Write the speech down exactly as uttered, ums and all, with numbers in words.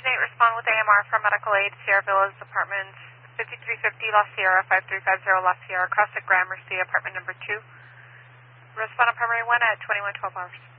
eight, respond with A M R for medical aid, Sierra Villas, apartments fifty-three fifty La Sierra, five three five zero La Sierra, across at Gramercy, apartment number two. Respond on primary one at twenty-one twelve hours.